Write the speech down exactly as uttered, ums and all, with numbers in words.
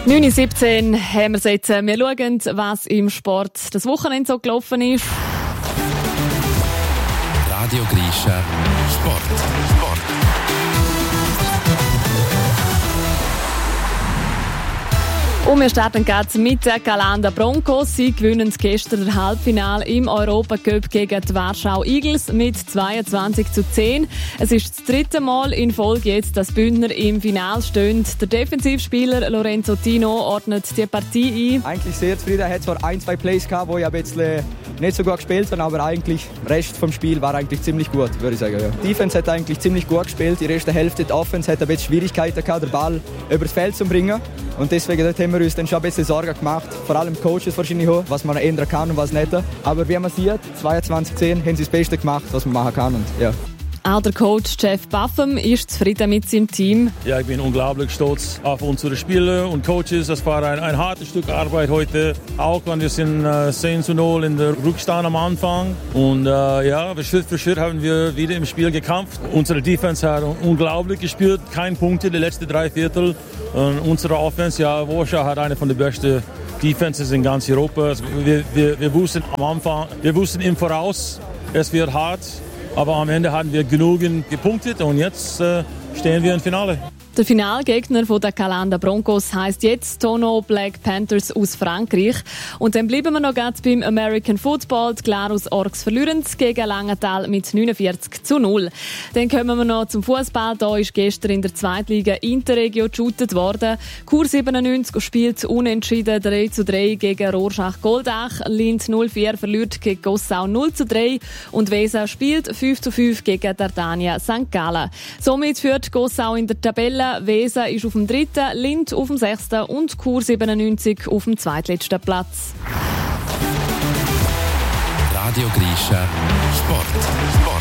neun Uhr siebzehn haben wir es jetzt. Wir schauen, was im Sport das Wochenende so gelaufen ist. Radio Grischa Sport. Sport. Und wir starten jetzt mit den Galanda Broncos. Sie gewinnen gestern das Halbfinale im Europacup gegen die Warschau Eagles mit zweiundzwanzig zu zehn. Es ist das dritte Mal in Folge jetzt, dass Bündner im Finale stehen. Der Defensivspieler Lorenzo Tino ordnet die Partie ein. Eigentlich sehr zufrieden. Er hat zwar ein, zwei Plays gehabt, wo ich ein bisschen nicht so gut gespielt habe, aber eigentlich der Rest vom Spiel war eigentlich ziemlich gut, würde ich sagen. Ja. Die Defense hat eigentlich ziemlich gut gespielt. Die erste Hälfte der Offense hat ein bisschen Schwierigkeiten gehabt, den Ball übers Feld zu bringen. Und deswegen dort haben wir uns dann schon ein bisschen Sorgen gemacht. Vor allem Coaches wahrscheinlich auch, was man ändern kann und was nicht. Aber wie man sieht, zweiundzwanzig zehn haben sie das Beste gemacht, was man machen kann. Und, ja. Auch der Coach Jeff Buffum ist zufrieden mit seinem Team. Ja, ich bin unglaublich stolz auf unsere Spieler und Coaches. Das war ein, ein hartes Stück Arbeit heute. Auch wenn wir sind äh, zehn zu null in der Rückstand am Anfang. Und äh, ja, Schritt für Schritt haben wir wieder im Spiel gekämpft. Unsere Defense hat unglaublich gespielt. Kein Punkte die letzten drei Viertel. Und unsere Offense, ja, Warschau hat eine von den besten Defenses in ganz Europa. Also wir, wir, wir wussten am Anfang, wir wussten im Voraus, es wird hart. Aber am Ende hatten wir genügend gepunktet und jetzt äh, stehen wir im Finale. Der Finalgegner der Galanda Broncos heisst jetzt Tono Black Panthers aus Frankreich. Und dann bleiben wir noch ganz beim American Football. Die Glarus Orks verlieren gegen Langenthal mit neunundvierzig zu null. Dann kommen wir noch zum Fußball. Da ist gestern in der Zweitliga Interregio geshootet worden. Chur siebenundneunzig spielt unentschieden drei zu drei gegen Rorschach Goldach. Linz null vier verliert gegen Gossau null zu drei. Und Weser spielt fünf zu fünf gegen Dardania Sankt Gallen. Somit führt Gossau in der Tabelle. Weser ist auf dem dritten, Linz auf dem sechsten und Chur siebenundneunzig auf dem zweitletzten Platz. Radio Grischa Sport. Sport.